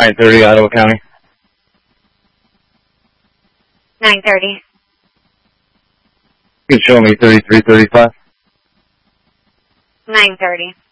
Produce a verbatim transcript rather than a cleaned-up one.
nine thirty, Ottawa County. nine thirty. You can show me thirty-three thirty-five. nine thirty.